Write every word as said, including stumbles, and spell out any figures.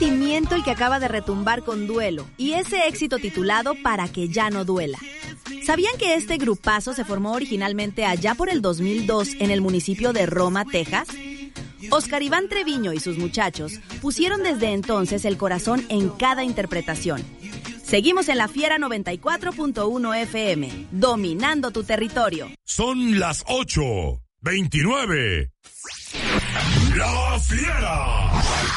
sentimiento el que acaba de retumbar con Duelo y ese éxito titulado Para que ya no duela. ¿Sabían que este grupazo se formó originalmente allá por el dos mil dos en el municipio de Roma, Texas? Oscar Iván Treviño y sus muchachos pusieron desde entonces el corazón en cada interpretación. Seguimos en La Fiera noventa y cuatro punto uno F M, dominando tu territorio. Son las ocho veintinueve. La Fiera.